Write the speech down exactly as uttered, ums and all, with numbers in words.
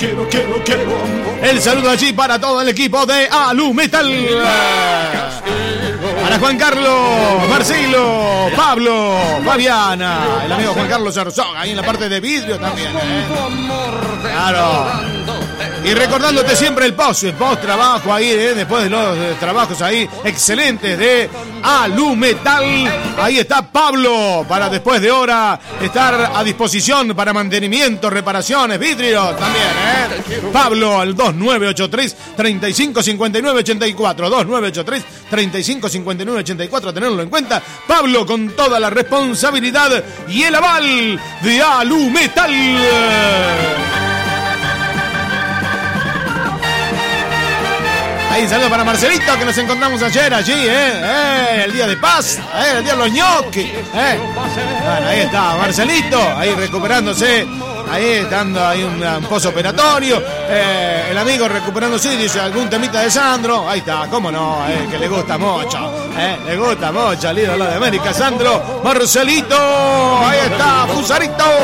quiero, quiero, quiero. El saludo allí para todo el equipo de Alu Metal. Para Juan Carlos, Marcelo, Pablo, Fabiana, el amigo Juan Carlos Arzoga, ahí en la parte de vidrio también, ¿eh? Claro. Y recordándote siempre el post, el post trabajo ahí, ¿eh? Después de los eh, trabajos ahí excelentes de Alu Metal. Ahí está Pablo para después de hora estar a disposición para mantenimiento, reparaciones, vidrios también, ¿eh? Pablo al dos nueve ocho tres, treinta y cinco cincuenta y nueve ochenta y cuatro, dos nueve ocho tres, treinta y cinco cincuenta y nueve ochenta y cuatro, a tenerlo en cuenta. Pablo con toda la responsabilidad y el aval de Alu Metal. Ahí saludo para Marcelito, que nos encontramos ayer allí, ¿eh? eh el día de paz, ¿eh? El día de los ñoquis, ¿eh? Bueno, ahí está Marcelito, ahí recuperándose, ahí dando ahí un, un posoperatorio, eh, el amigo recuperándose, dice algún temita de Sandro, ahí está, cómo no, eh, que le gusta mucho, eh, le gusta mucho al ídolo de América, Sandro, Marcelito, ahí está, Fusarito.